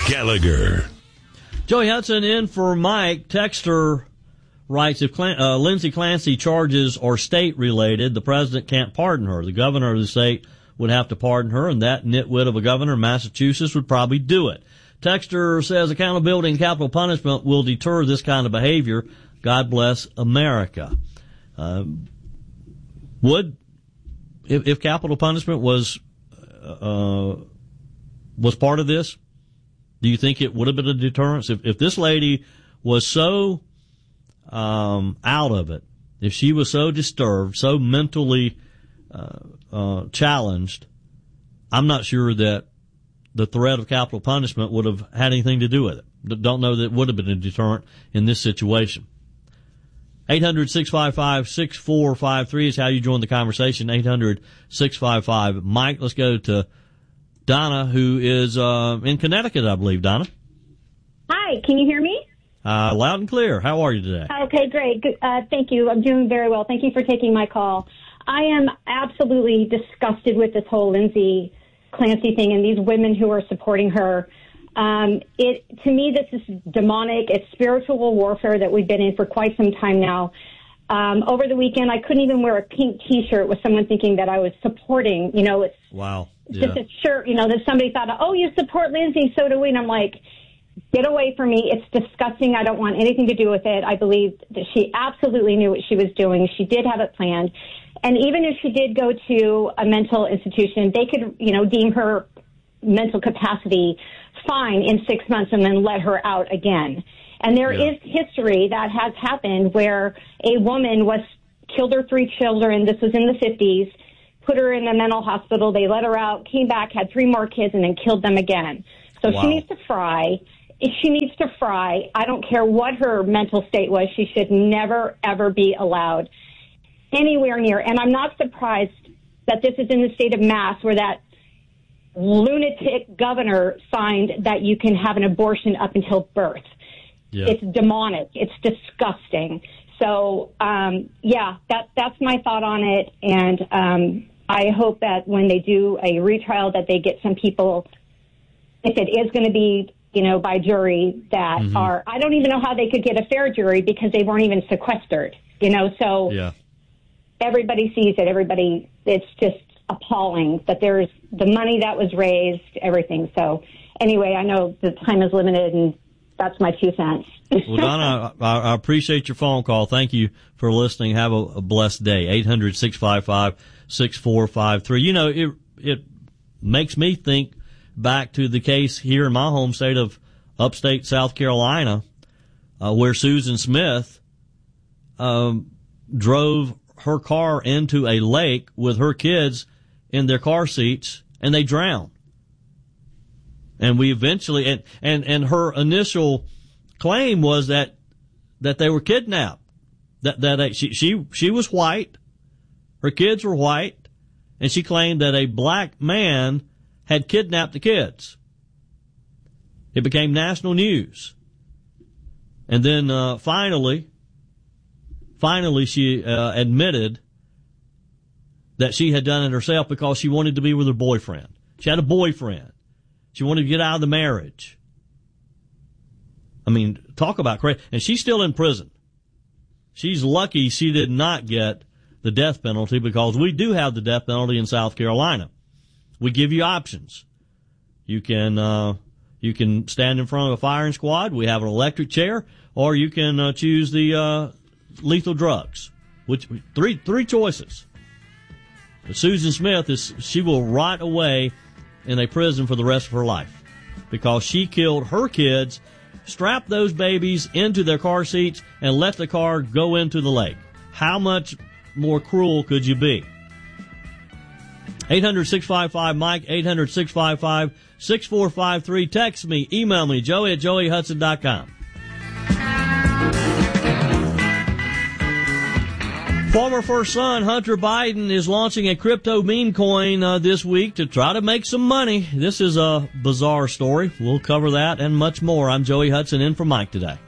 Gallagher. Joey Hudson in for Mike. Texter writes, if Lindsey Clancy charges are state-related, the president can't pardon her. The governor of the state would have to pardon her, and that nitwit of a governor in Massachusetts would probably do it. Texter says accountability and capital punishment will deter this kind of behavior. God bless America. If capital punishment was part of this, do you think it would have been a deterrence? If this lady was so out of it, if she was so disturbed, so mentally challenged, I'm not sure that the threat of capital punishment would have had anything to do with it. Don't know that it would have been a deterrent in this situation. 800-655-6453 is how you join the conversation. 800-655-Mike. Let's go to Donna, who is in Connecticut, I believe. Donna? Hi, can you hear me? Loud and clear. How are you today? Okay, great. Good. Thank you. I'm doing very well. Thank you for taking my call. I am absolutely disgusted with this whole Lindsey Clancy thing and these women who are supporting her. To me, this is demonic. It's spiritual warfare that we've been in for quite some time now. Over the weekend, I couldn't even wear a pink T-shirt with someone thinking that I was supporting, it's wow. Just a shirt, that somebody thought, oh, you support Lindsey, so do we. And I'm like, get away from me. It's disgusting. I don't want anything to do with it. I believe that she absolutely knew what she was doing. She did have it planned. And even if she did go to a mental institution, they could, deem her mental capacity fine in 6 months and then let her out again. And there is history that has happened where a woman killed her 3 children. This was in the 50s, put her in a mental hospital. They let her out, came back, had 3 more kids, and then killed them again. So She needs to fry. If she needs to fry, I don't care what her mental state was. She should never, ever be allowed anywhere near. And I'm not surprised that this is in the state of Mass where that lunatic governor signed that you can have an abortion up until birth. Yeah. It's demonic. It's disgusting. So, that's my thought on it. And I hope that when they do a retrial that they get some people, if it is going to be, by jury that are, I don't even know how they could get a fair jury because they weren't even sequestered, so everybody sees it. It's just appalling that there's the money that was raised, everything. So anyway, I know the time is limited and that's my 2 cents. Well, Donna, I appreciate your phone call. Thank you for listening. Have a blessed day. 800-655-6453. It makes me think back to the case here in my home state of upstate South Carolina, where Susan Smith drove her car into a lake with her kids in their car seats, and they drowned. And we eventually, and her initial claim was that they were kidnapped. That she was white, her kids were white, and she claimed that a black man had kidnapped the kids. It became national news. And then finally she admitted that she had done it herself because she wanted to be with her boyfriend. She had a boyfriend. She wanted to get out of the marriage. I mean, talk about crazy. And she's still in prison. She's lucky she did not get the death penalty because we do have the death penalty in South Carolina. We give you options. You can stand in front of a firing squad. We have an electric chair, or you can choose the lethal drugs. Which three choices. But Susan Smith she will rot away in a prison for the rest of her life because she killed her kids, strapped those babies into their car seats, and let the car go into the lake. How much more cruel could you be? 800-655-Mike, 800-655-6453. Text me, email me, joey@joeyhudson.com. Former First Son Hunter Biden is launching a crypto meme coin this week to try to make some money. This is a bizarre story. We'll cover that and much more. I'm Joey Hudson in for Mike today.